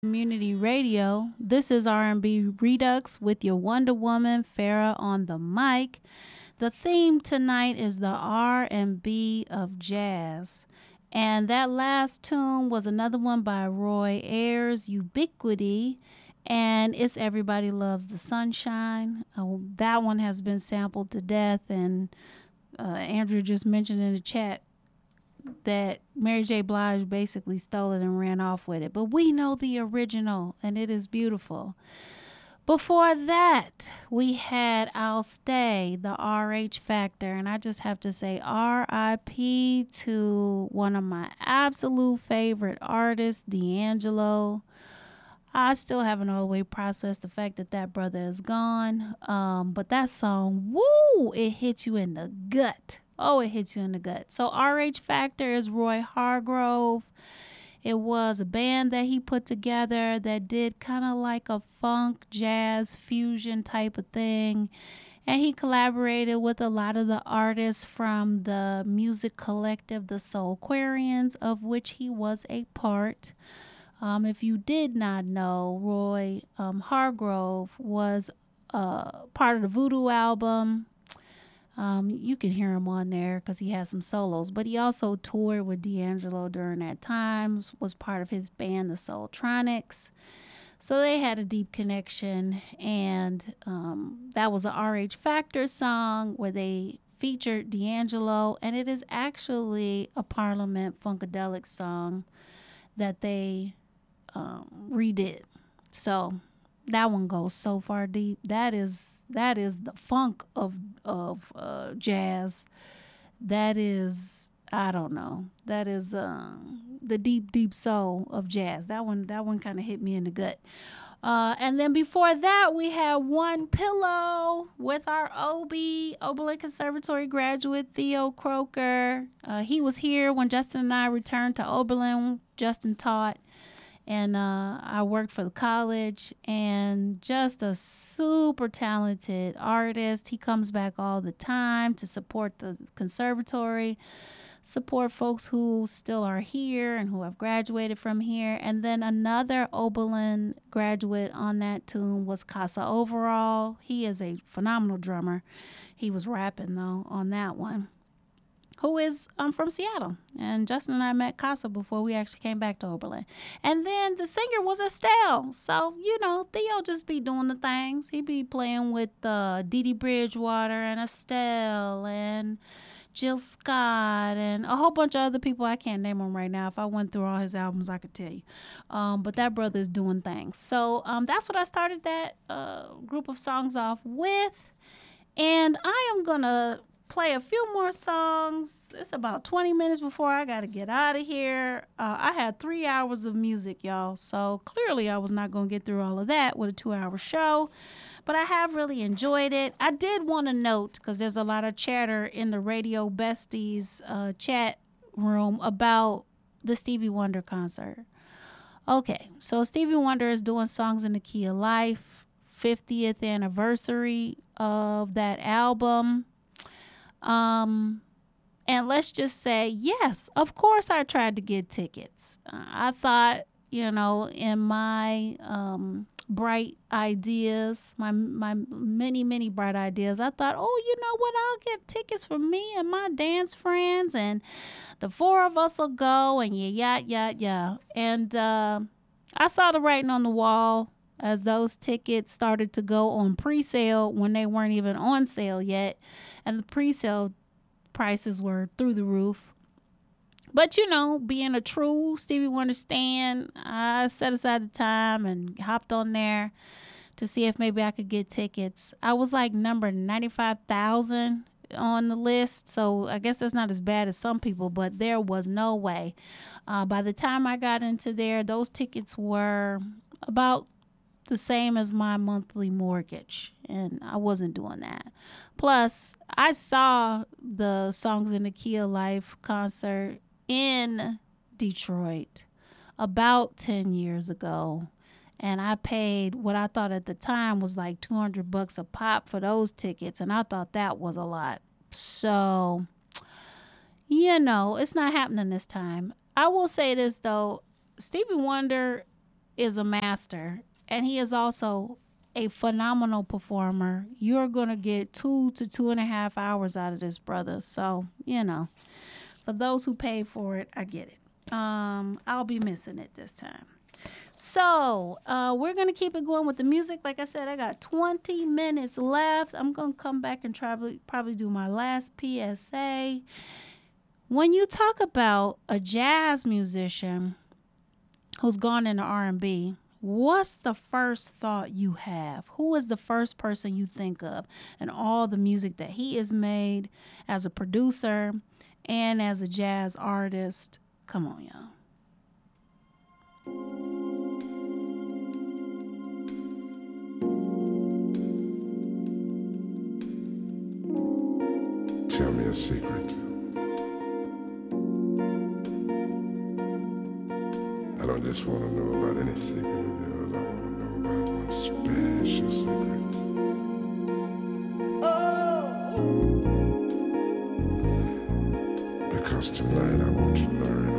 Community Radio. This is R&B Redux with your Wonder Woman, Farah on the mic. The theme tonight is the R&B of jazz. And that last tune was another one by Roy Ayers, Ubiquity, and it's Everybody Loves the Sunshine. That one has been sampled to death, and Andrew just mentioned in the chat that Mary J. Blige basically stole it and ran off with it. But we know the original, and it is beautiful. Before that, we had I'll Stay, the RH Factor. And I just have to say RIP to one of my absolute favorite artists, D'Angelo. I still haven't all the way processed the fact that that brother is gone. But that song, woo, it hit you in the gut. Oh, it hits you in the gut. So RH Factor is Roy Hargrove. It was a band that he put together that did kind of like a funk, jazz, fusion type of thing. And he collaborated with a lot of the artists from the music collective, the Soulquarians, of which he was a part. If you did not know, Roy Hargrove was part of the Voodoo album. You can hear him on there because he has some solos, but he also toured with D'Angelo during that time, was part of his band, the Soultronics. So they had a deep connection, and that was a RH Factor song where they featured D'Angelo, and it is actually a Parliament Funkadelic song that they redid. So that one goes so far deep. That is the funk of jazz. That is, I don't know. That is the deep soul of jazz. That one kind of hit me in the gut. And then before that, we had One Pillow with our Oberlin Conservatory graduate Theo Croker. He was here when Justin and I returned to Oberlin. Justin taught, and I worked for the college, and just a super talented artist. He comes back all the time to support the conservatory, support folks who still are here and who have graduated from here. And then another Oberlin graduate on that tune was Casa Overall. He is a phenomenal drummer. He was rapping, though, on that one, who is from Seattle. And Justin and I met Casa before we actually came back to Oberlin. And then the singer was Estelle. So, Theo just be doing the things. He be playing with Dee Dee Bridgewater and Estelle and Jill Scott and a whole bunch of other people. I can't name them right now. If I went through all his albums, I could tell you. But that brother's doing things. So that's what I started that group of songs off with. And I am going to play a few more songs. It's about 20 minutes before I got to get out of here. I had 3 hours of music, y'all. So clearly I was not going to get through all of that with a 2-hour show. But I have really enjoyed it. I did want to note, because there's a lot of chatter in the Radio Besties chat room about the Stevie Wonder concert. Okay, so Stevie Wonder is doing Songs in the Key of Life, 50th anniversary of that album. And let's just say, yes, of course I tried to get tickets. I thought, in my bright ideas, my many bright ideas, I thought, oh, you know what, I'll get tickets for me and my dance friends, and the 4 of us will go, and yeah. And I saw the writing on the wall as those tickets started to go on pre-sale when they weren't even on sale yet, and the pre-sale prices were through the roof. But, being a true Stevie Wonder stan, I set aside the time and hopped on there to see if maybe I could get tickets. I was like number 95,000 on the list, so I guess that's not as bad as some people, but there was no way. By the time I got into there, those tickets were about the same as my monthly mortgage, and I wasn't doing that. Plus, I saw the Songs in the Key of Life concert in Detroit about 10 years ago, and I paid what I thought at the time was like $200 a pop for those tickets, and I thought that was a lot. So, it's not happening this time. I will say this, though. Stevie Wonder is a master, and he is also a phenomenal performer. You're going to get 2 to 2.5 hours out of this brother. So, for those who paid for it, I get it. I'll be missing it this time. So we're going to keep it going with the music. Like I said, I got 20 minutes left. I'm going to come back and probably do my last PSA. When you talk about a jazz musician who's gone into R&B, what's the first thought you have? Who is the first person you think of and all the music that he has made as a producer and as a jazz artist? Come on, y'all. Tell me a secret. I don't just want to know about any secret of yours. I want to know about one special secret. Oh! Because tonight I want to learn